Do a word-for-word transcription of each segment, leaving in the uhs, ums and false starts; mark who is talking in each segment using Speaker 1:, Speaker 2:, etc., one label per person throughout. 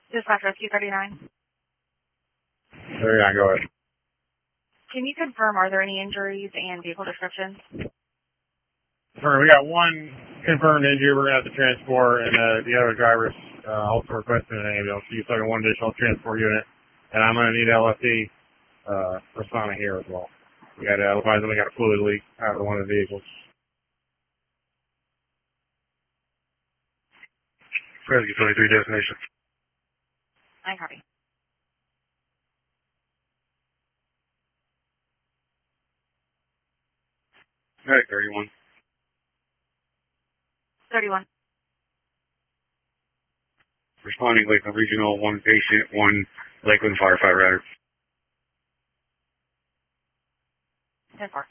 Speaker 1: Dispatch Rescue thirty-nine.
Speaker 2: thirty-nine, go ahead.
Speaker 1: Can you confirm, are there any injuries and vehicle descriptions?
Speaker 2: Sorry, we got one confirmed injury we're going to have to transport, and uh, the other driver's uh, also requesting an ambulance. So you're talking one additional transport unit, and I'm going to need L F D uh, responding here as well. We got uh, otherwise we got a fluid leak out of one of the vehicles. Rescue twenty-three destination.
Speaker 1: I copy.
Speaker 2: All right, thirty-one.
Speaker 1: thirty-one.
Speaker 2: Responding Lakeland Regional, one patient, one Lakeland firefighter.
Speaker 1: ten four.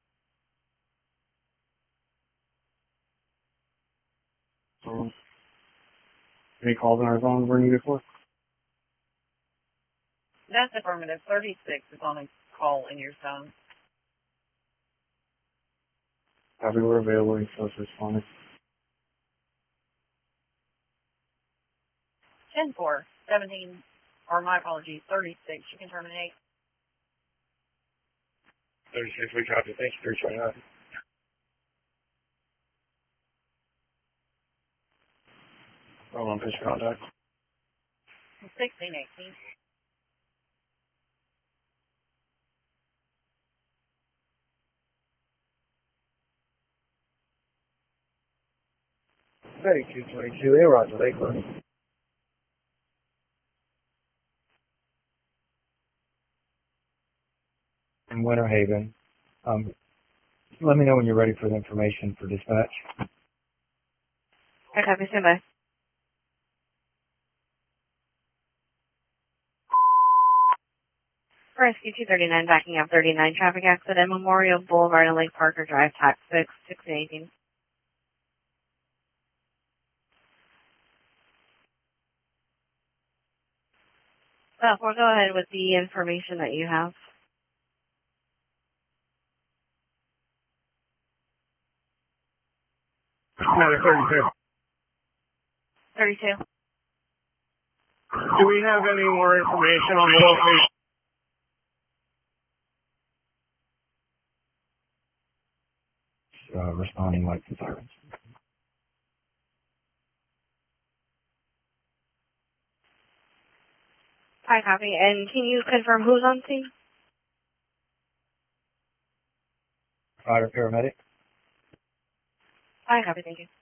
Speaker 2: Um, any calls on our phone we're needed for?
Speaker 3: That's affirmative. thirty-six is on a call in your phone.
Speaker 2: Copy, we're available, and close responding.
Speaker 3: ten four, seventeen, or my apologies, thirty-six. You can terminate.
Speaker 2: thirty-six, we copy. Thank you for showing up. Hold on, pitch contact.
Speaker 3: sixteen eighteen.
Speaker 2: thirty-two twenty-two, A Roger, Lakeland. In Winter Haven. Um, let me know when you're ready for the information for dispatch.
Speaker 1: I copy. Stand by. Rescue two thirty-nine, backing up thirty-nine, traffic accident, Memorial Boulevard and Lake Parker Drive, tax six, sixteen eighteen. So, we'll go ahead with the information that you have.
Speaker 2: thirty-two.
Speaker 1: thirty-two.
Speaker 2: Do we have any more information on the location? Uh, responding like the sirens.
Speaker 1: I copy. And can you confirm who's on scene?
Speaker 2: Fire paramedic.
Speaker 1: I copy. Thank you.